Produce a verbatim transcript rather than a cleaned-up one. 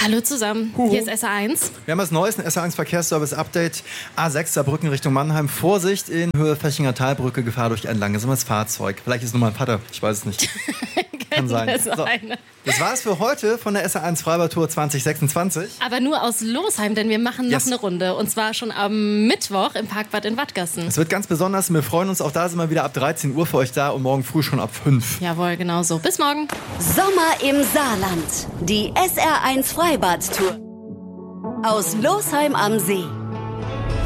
Hallo zusammen, Huhu. Hier ist S R eins. Wir haben das neueste S R eins Verkehrsservice-Update. A sechs Saarbrücken Richtung Mannheim. Vorsicht in Höhe Fechinger Talbrücke, Gefahr durch ein langsames Fahrzeug. Vielleicht ist es nur mein Vater, ich weiß es nicht. Kann sein. So. Das war's für heute von der S R eins Freibad-Tour zwanzig sechsundzwanzig. Aber nur aus Losheim, denn wir machen noch Yes. eine Runde. Und zwar schon am Mittwoch im Parkbad in Wattgassen. Es wird ganz besonders. Wir freuen uns. Auch da sind wir wieder ab dreizehn Uhr für euch da und morgen früh schon ab fünf. Jawohl, genau so. Bis morgen. Sommer im Saarland. Die S R eins Freibad-Tour. Aus Losheim am See.